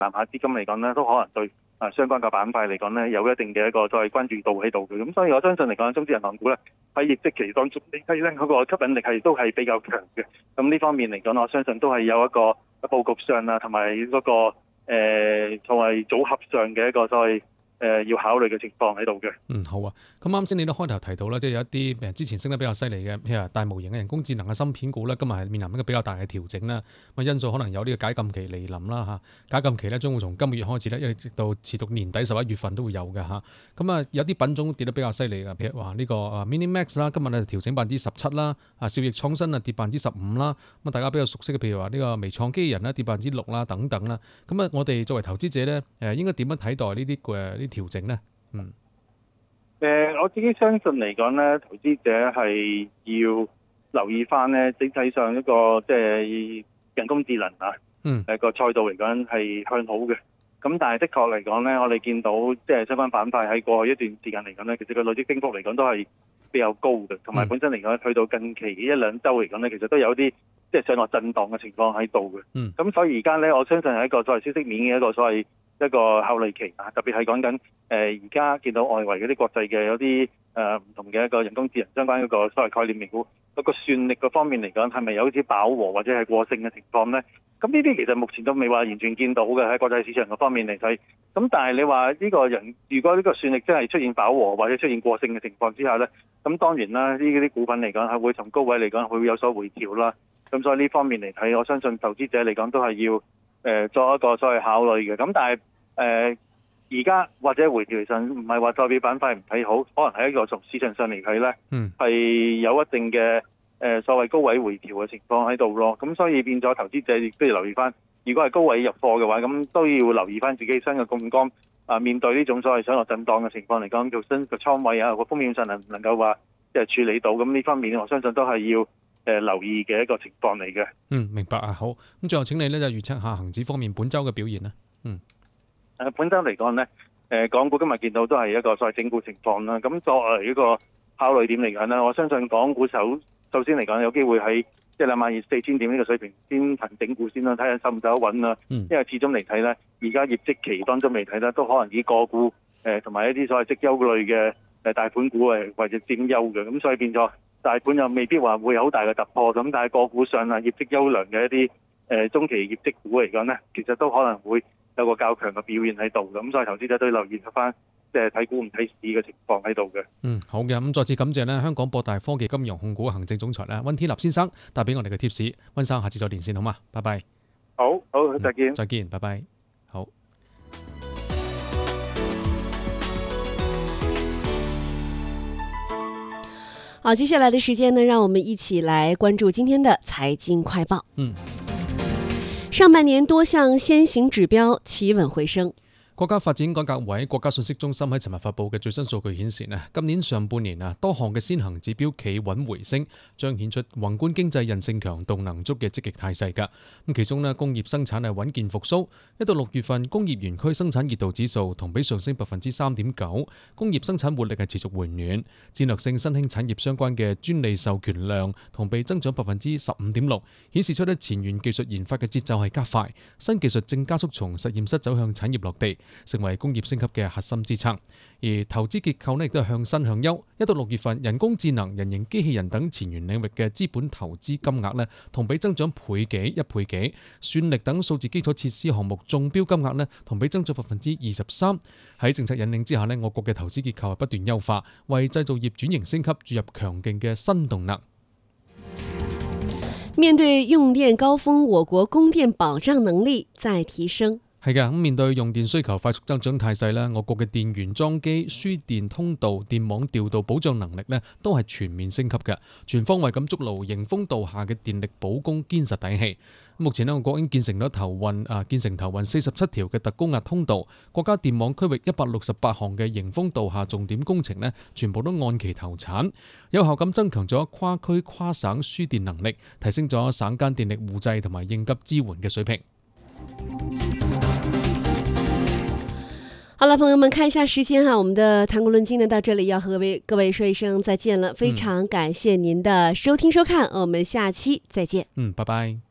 南下資金嚟講呢，都可能對相關嘅板塊嚟講呢，有一定嘅一個再關注度喺度嘅。咁所以我相信嚟講，中資銀行股呢，喺業績期當中，你睇呢嗰個吸引力都係比較強嘅。咁呢方面嚟講，我相信都係有一個佈局上啊，同埋嗰個作為組合上嘅一個所謂要考慮嘅情況喺度嘅。 好啊。咁啱先你都開頭提到啦，即係有一啲之前升得比較犀利嘅，譬如大模型嘅人工智能嘅芯片股咧，今日係面臨一個比較大嘅調整啦。咁因素可能有呢個解禁期嚟臨啦嚇。解禁期咧將會從今個月開始咧，一直到持續年底11月份都會有嘅嚇。咁啊有啲品種跌得比較犀利嘅，譬如話呢個Minimax 啦，今日咧調整17%啦。兆易創新啊跌15%啦。咁大家比較熟悉嘅，譬如話呢個微創機器人啦跌6%啦等等啦。咁啊我哋作為投資者咧，應該點樣睇待呢啲嘅調整咧？ 我自己相信嚟講咧，投資者係要留意翻咧，整體上一個即係人工智能個賽道嚟講係向好嘅。咁但係的確嚟講咧，我哋見到即係相關板塊喺過去一段時間嚟講咧，其實個累積升幅嚟講都係比較高嘅，同埋本身嚟講去到近期一兩週嚟講咧，其實都有啲即係上落震盪嘅情況喺度嘅。咁所以而家咧，我相信係一個所謂消息面嘅一個所謂一個考慮期啊，特別係講緊而家見到外圍嗰啲國際嘅有啲唔同嘅一個人工智能相關一個所謂概念股嗰個算力嗰方面嚟講，係咪有啲飽和或者係過剩嘅情況咧？咁呢啲其實目前都未話完全見到嘅，喺國際市場嗰方面嚟睇。咁但係你話呢個人如果呢個算力真係出現飽和或者出現過剩嘅情況之下咧，咁當然啦，呢啲股份嚟講係會從高位嚟講會有所回調啦。咁所以呢方面嚟睇，我相信投資者嚟講都係要作一個所謂考慮嘅。咁但係而家或者回調上唔係話代表板塊唔睇好，可能係一個從市場上嚟睇咧，係有一定嘅所謂高位回調嘅情況喺度咯。咁所以變咗投資者亦都要留意翻，如果係高位入貨嘅話，咁都要留意翻自己新嘅槓桿面對呢種所謂上落震盪嘅情況嚟講，做新嘅倉位啊，個風險上能唔能夠話即係處理到？咁呢方面我相信都係要留意嘅一個情況嚟嘅。 明白啊，好。咁最後請你咧就預測下恒指方面本週嘅表現啦。 本週嚟講咧，港股今日見到都係一個所謂整固情況啦。咁作為一個考慮點嚟講咧，我相信港股首先嚟講有機會喺即係24,000點呢個水平先行整固先啦，睇下守唔守得穩啦。因為始終嚟睇咧，而家業績期當中嚟睇咧，都可能以個股同埋一啲所謂績優類嘅大盤股或者佔優嘅，咁所以變咗大盤又未必話會有好大嘅突破。咁但係個股上業績優良嘅一啲中期業績股嚟講咧，其實都可能會有個較強嘅表現喺度，咁所以投資者都要留意翻，即係睇股唔睇市嘅情況喺度嘅。 好嘅，咁再次感謝咧香港博大科技金融控股行政總裁溫天納先生帶俾我哋嘅貼士。溫生，下次再連線好嘛？拜拜。 好，再見。 再見，拜拜。好。 好，接下來的時間呢，讓我們一起來關注今天的財經快報。上半年多項先行指標企穩回升。 國家發展改革委國家信息中心喺尋日發佈嘅最新數據顯示今年上半年多項嘅先行指標企穩回升，彰顯出宏觀經濟韌性強、動能足嘅積極態勢㗎。咁其中工業生產係穩健復甦，1到6月份工業園區生產熱度指數同比上升3.9%，工業生產活力係持續回暖。戰略性新興產業相關嘅專利授權量同比增長15.6%，顯示出前沿技術研發嘅節奏係加快，新技術正加速從實驗室走向產業落地，成為工業升級嘅核心支撐。而投資結構亦都係向新向優，1到6月份人工智能、人形機器人等前沿領域嘅資本投資金額同比增長1倍幾，算力等數字基礎設施項目中標金額同比增長23%。喺政策引領之下我國嘅投資結構係不斷優化，為製造業轉型升級注入強勁嘅新動能。 面對用電高峰，我國供電保障能力在提升。 係嘅，咁面對用電需求快速增長態勢我國嘅電源裝機、輸電通道、電網調度保障能力都係全面升級嘅，全方位咁築牢迎風導下嘅電力保供堅實底氣。目前我國已經建成咗投運47條嘅特高壓通道，國家電網區域168項嘅迎風導下重點工程全部都按期投產，有效咁增強咗跨區跨省輸電能力，提升咗省間電力互濟同埋應急支援嘅水平。 好了，朋友們，看一下時間我們的談股論金到這裡要和各位說一聲再見了，非常感謝您的收聽收看，我們下期再見。 拜拜。